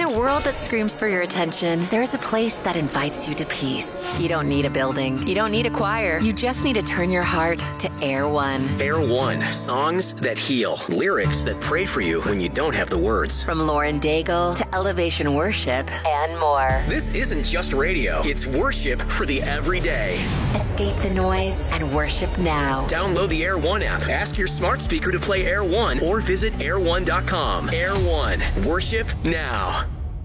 a world that screams for your attention, there's a place that invites you to peace. You don't need a building. You don't need a choir. You just need to turn your heart to Air One. Air One. Songs that heal. Lyrics that pray for you when you don't have the words. From Lauren Daigle to Elevation Worship and more. This isn't just radio. It's worship for the everyday. Escape the noise and worship now. Download the Air One app. Ask your smart speaker to play Air One or visit air1.com. Air One. Worship now.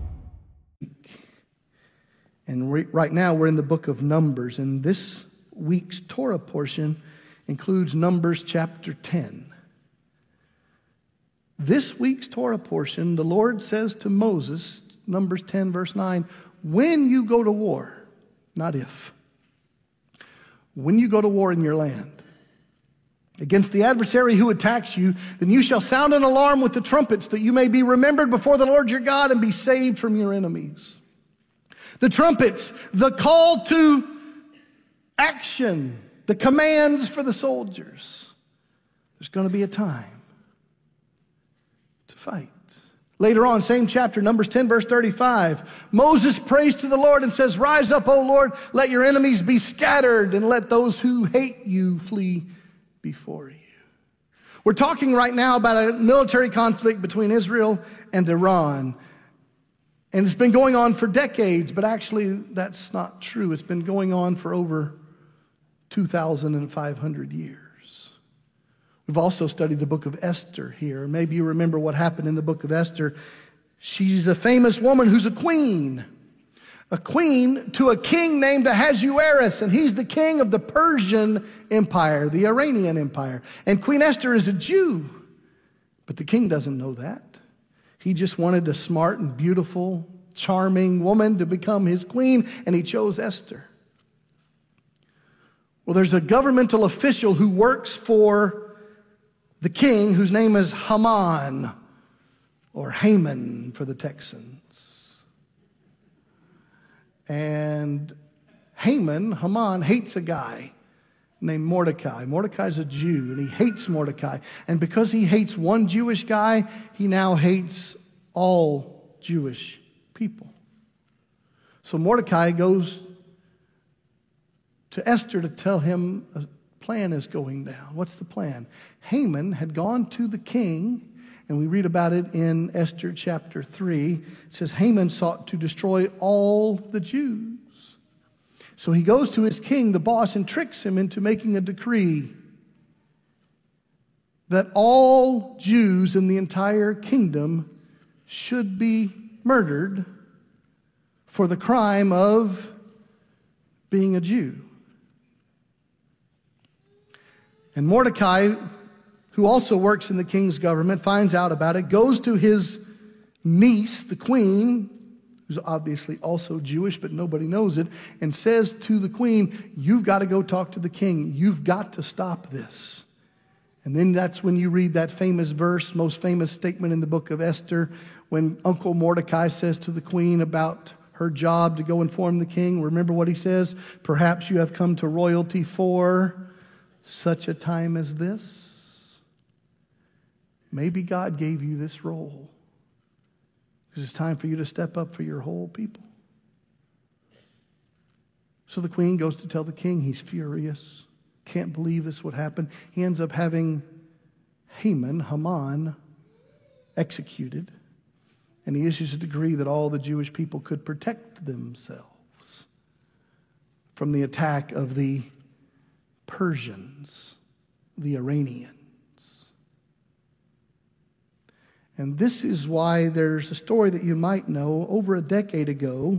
And right now we're in the book of Numbers, and this week's Torah portion includes Numbers chapter 10. This week's Torah portion, the Lord says to Moses, Numbers 10 verse 9, when you go to war, not if, when you go to war in your land, against the adversary who attacks you, then you shall sound an alarm with the trumpets, that you may be remembered before the Lord your God and be saved from your enemies. The trumpets, the call to action, the commands for the soldiers. There's going to be a time to fight. Later on, same chapter, Numbers 10, verse 35, Moses prays to the Lord and says, rise up, O Lord, let your enemies be scattered, and let those who hate you flee before you. We're talking right now about a military conflict between Israel and Iran. And it's been going on for decades, but actually that's not true. It's been going on for over 2,500 years. We've also studied the book of Esther here. Maybe you remember what happened in the book of Esther. She's a famous woman who's a queen to a king named Ahasuerus, and he's the king of the Persian Empire, the Iranian Empire. And Queen Esther is a Jew, but the king doesn't know that. He just wanted a smart and beautiful, charming woman to become his queen, and he chose Esther. Well, there's a governmental official who works for the king, whose name is Haman, or Haman for the Texans. And Haman hates a guy named Mordecai. Mordecai's a Jew, and he hates Mordecai. And because he hates one Jewish guy, he now hates all Jewish people. So Mordecai goes to Esther to tell him a plan is going down. What's the plan? Haman had gone to the king, and we read about it in Esther chapter 3. It says Haman sought to destroy all the Jews. So he goes to his king, the boss, and tricks him into making a decree that all Jews in the entire kingdom should be murdered for the crime of being a Jew. And Mordecai, who also works in the king's government, finds out about it, goes to his niece, the queen, who's obviously also Jewish, but nobody knows it, and says to the queen, you've got to go talk to the king. You've got to stop this. And then that's when you read that famous verse, most famous statement in the book of Esther, when Uncle Mordecai says to the queen about her job to go inform the king. Remember what he says? Perhaps you have come to royalty for such a time as this. Maybe God gave you this role because it's time for you to step up for your whole people. So the queen goes to tell the king. He's furious. Can't believe this would happen. He ends up having Haman, executed. And he issues a decree that all the Jewish people could protect themselves from the attack of the Persians, the Iranians. And this is why there's a story that you might know. Over a decade ago,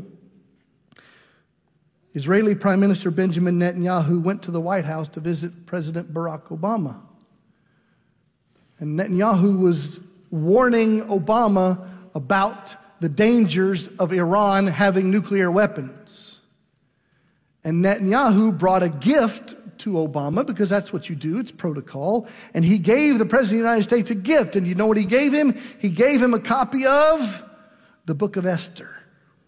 Israeli Prime Minister Benjamin Netanyahu went to the White House to visit President Barack Obama. And Netanyahu was warning Obama about the dangers of Iran having nuclear weapons. And Netanyahu brought a gift to Obama, because that's what you do, it's protocol. And he gave the President of the United States a gift. And you know what he gave him? He gave him a copy of the book of Esther,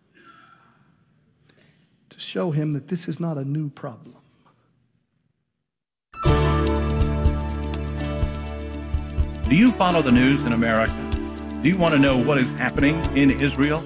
to show him that this is not a new problem. Do you follow the news in America? Do you want to know what is happening in Israel?